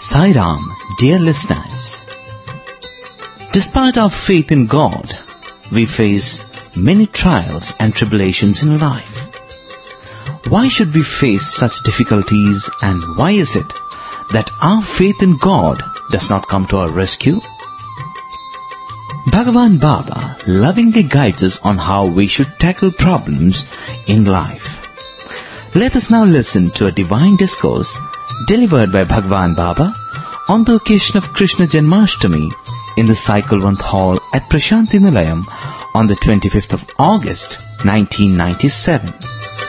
Sai Ram, dear listeners. Despite our faith in God, we face many trials and tribulations in life. Why should we face such difficulties, and why is it that our faith in God does not come to our rescue? Bhagavan Baba lovingly guides us on how we should tackle problems in life. Let us now listen to a divine discourse delivered by Bhagavan Baba on the occasion of Krishna Janmashtami in the Cyclevanth Hall at Prashanti Nilayam on the 25th of August 1997.